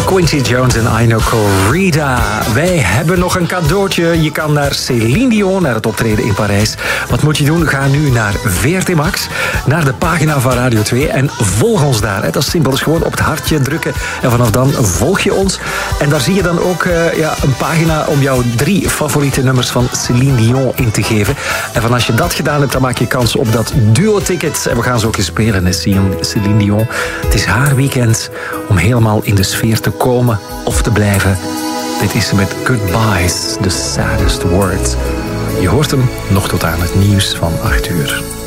Quincy Jones en Aino Corrida. Wij hebben nog een cadeautje. Je kan naar Céline Dion, naar het optreden in Parijs. Wat moet je doen? Ga nu naar VRT Max, naar de pagina van Radio 2 en volg ons daar. Dat is simpel, dus gewoon op het hartje drukken en vanaf dan volg je ons. En daar zie je dan ook een pagina om jouw 3 favoriete nummers van Céline Dion in te geven. En van als je dat gedaan hebt, dan maak je kans op dat duo-ticket. En we gaan ze ook eens spelen, hè, Céline Dion. Het is haar weekend om helemaal in de sfeer te komen of te blijven. Dit is ze met Goodbye's, the saddest words. Je hoort hem nog tot aan het nieuws van 8 uur.